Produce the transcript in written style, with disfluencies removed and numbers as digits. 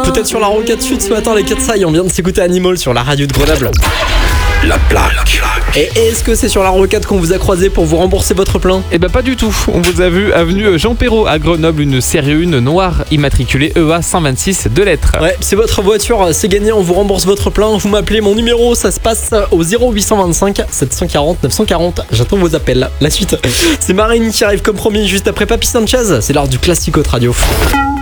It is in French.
Peut-être sur la rocade sud ce matin, les 4 sailles. On vient de s'écouter Animal sur la radio de Grenoble. La plaque. Et est-ce que c'est sur la rocade qu'on vous a croisé pour vous rembourser votre plein? Eh ben pas du tout, on vous a vu avenue Jean Perrault à Grenoble, une série 1 noire immatriculée EA 126 2 lettres. Ouais, c'est votre voiture, c'est gagné, on vous rembourse votre plein. Vous m'appelez, mon numéro, ça se passe au 0825 740 940. J'attends vos appels. La suite, c'est Marine qui arrive comme promis juste après Papy Sanchez. C'est l'heure du classique Haute Radio.